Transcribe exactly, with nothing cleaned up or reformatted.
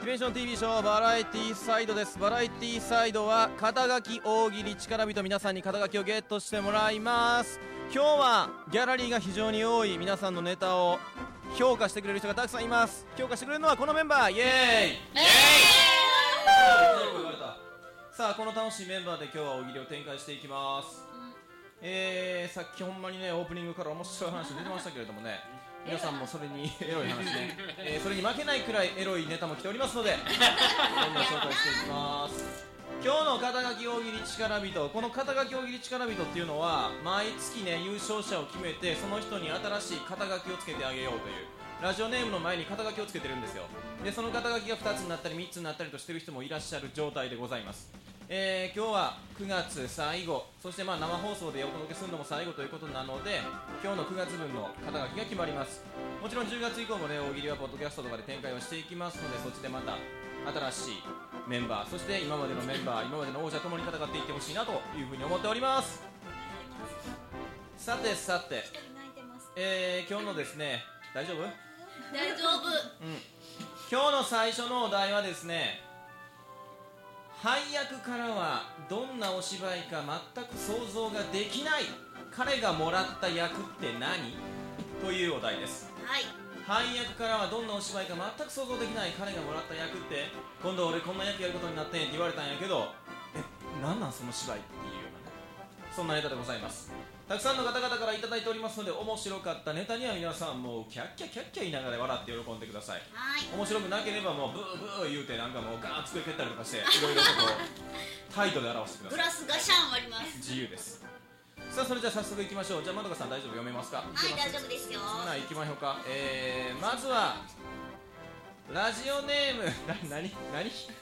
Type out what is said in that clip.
ベーション ティーブイ ショーバラエティサイドです。バラエティサイドは肩書き大喜利力人、皆さんに肩書きをゲットしてもらいます。今日はギャラリーが非常に多い、皆さんのネタを評価してくれる人がたくさんいます。評価してくれるのはこのメンバー、イエーイイエーイさあ、この楽しいメンバーで今日は大喜利を展開していきます。えー、さっきほんまにね、オープニングから面白い話出てましたけれどもね、皆さんもそれにエロい話ね、えー、それに負けないくらいエロいネタも来ておりますので、どんどん紹介していきます。今日の肩書き大喜利力人、この肩書き大喜利力人っていうのは毎月ね、優勝者を決めてその人に新しい肩書きをつけてあげようという、ラジオネームの前に肩書きをつけてるんですよ。で、その肩書きがふたつになったりみっつになったりとしてる人もいらっしゃる状態でございます。えー、今日はくがつ最後、そしてまあ生放送でお届けするのも最後ということなので、今日のくがつぶんの肩書きが決まります。もちろんじゅうがつ以降もね、大喜利はポッドキャストとかで展開をしていきますので、そっちでまた新しいメンバー、そして今までのメンバー、今までの王者ともに戦っていってほしいなというふうに思っております。さてさて、えー、今日のですね、大丈夫？ 大丈夫。 うん。今日の最初のお題はですね、配役からはどんなお芝居か全く想像ができない、彼がもらった役って何？というお題です。 はい。 配役からはどんなお芝居か全く想像できない、彼がもらった役って、今度俺こんな役やることになってんって言われたんやけど、え、なんなんその芝居っていうようなね、そんなネタでございます。たくさんの方々からいただいておりますので、面白かったネタには皆さんもうキャッキャキャッキャ言いながら笑って喜んでください。 はい。 面白くなければもうブーブー言うて、なんかもうガーッ机蹴ったりとかして、いろいろとこう態度で表してください。 グラスガシャン割ります。 自由です。さあ、それじゃあ早速いきましょう。じゃあまどかさん大丈夫？読めますか？ はい、大丈夫ですよ。 ほな行きましょうか。えー、まずはラジオネームな、なになに